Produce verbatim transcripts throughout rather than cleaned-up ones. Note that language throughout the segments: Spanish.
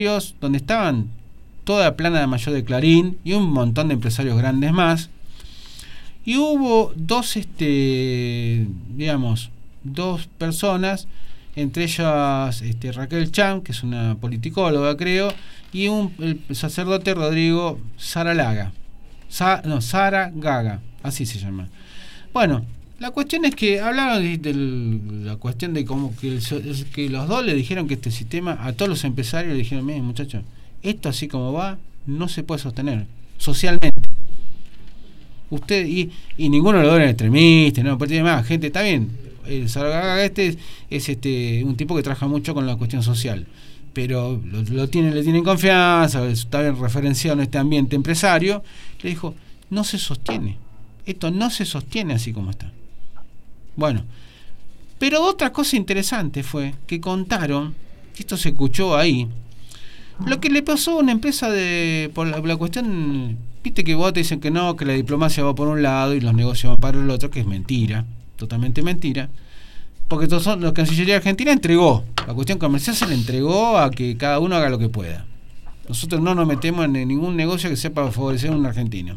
donde estaban toda la plana de mayor de Clarín y un montón de empresarios grandes más. Y hubo dos, este, digamos, dos personas, entre ellas este, Raquel Cham, que es una politicóloga, creo, y un el sacerdote Rodrigo Saralaga. Sa, no, Sara Gaga, así se llama. Bueno, la cuestión es que hablaron de, de la cuestión de cómo que, el, que los dos le dijeron que este sistema, a todos los empresarios le dijeron, miren muchachos, esto así como va, no se puede sostener socialmente. Usted, y, y ninguno de los dos era extremista, no, pero tiene más, gente, está bien. El Saragaga este es, es este un tipo que trabaja mucho con la cuestión social, pero lo, lo tiene, le tienen confianza, está bien referenciado en este ambiente empresario. Le dijo, no se sostiene, esto no se sostiene así como está. Bueno, pero otra cosa interesante fue que contaron, esto se escuchó ahí, lo que le pasó a una empresa de por la, la cuestión, viste que vos te dicen que no, que la diplomacia va por un lado y los negocios van para el otro, que es mentira, totalmente mentira, porque todos son, la Cancillería Argentina entregó, la cuestión comercial se le entregó a que cada uno haga lo que pueda. Nosotros no nos metemos en ningún negocio que sea para favorecer a un argentino.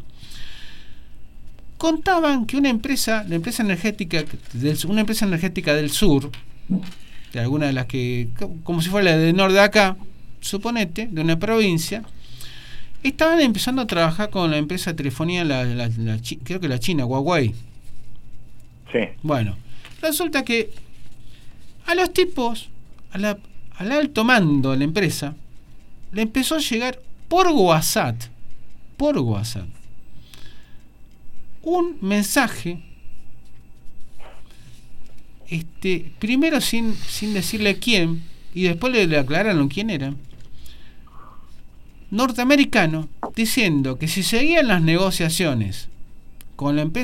Contaban que una empresa, la empresa energética, del, una empresa energética del sur, de alguna de las que, como si fuera la del norte de acá, suponete, de una provincia, estaban empezando a trabajar con la empresa de telefonía, la, la, la, creo que la China, Huawei. Sí. Bueno, resulta que a los tipos, a la, al alto mando de la empresa, le empezó a llegar por WhatsApp, por WhatsApp, un mensaje, este, primero sin, sin decirle quién, y después le, le aclararon quién era, norteamericano, diciendo que si seguían las negociaciones con la empresa